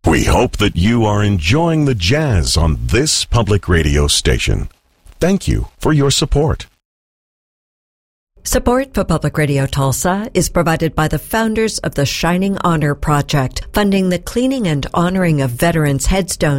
We hope that you are enjoying the jazz on this public radio station. Thank you for your support. Support for Public Radio Tulsa is provided by the founders of the Shining Honor Project, funding the cleaning and honoring of veterans' headstones